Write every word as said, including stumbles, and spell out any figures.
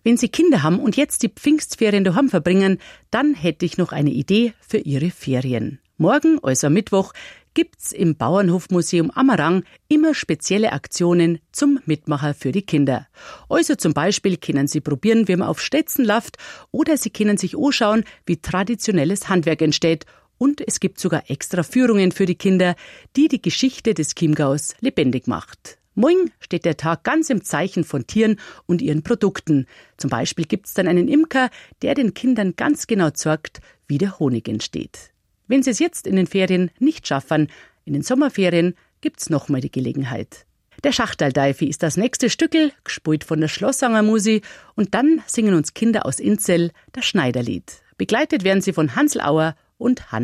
Wenn Sie Kinder haben und jetzt die Pfingstferien daheim verbringen, dann hätte ich noch eine Idee für Ihre Ferien. Morgen, also am Mittwoch, gibt's im Bauernhofmuseum Ammerang immer spezielle Aktionen zum Mitmachen für die Kinder. Also zum Beispiel können Sie probieren, wie man auf Stetzen läuft, oder Sie können sich anschauen, wie traditionelles Handwerk entsteht. Und es gibt sogar extra Führungen für die Kinder, die die Geschichte des Chiemgaus lebendig macht. Morgen steht der Tag ganz im Zeichen von Tieren und ihren Produkten. Zum Beispiel gibt's dann einen Imker, der den Kindern ganz genau zeigt, wie der Honig entsteht. Wenn Sie es jetzt in den Ferien nicht schaffen, in den Sommerferien gibt's nochmal die Gelegenheit. Der Schachterl-Deifi ist das nächste Stückel, gespielt von der Schlossanger-Musi, und dann singen uns Kinder aus Inzell das Schneiderlied. Begleitet werden sie von Hansl Auer und Hans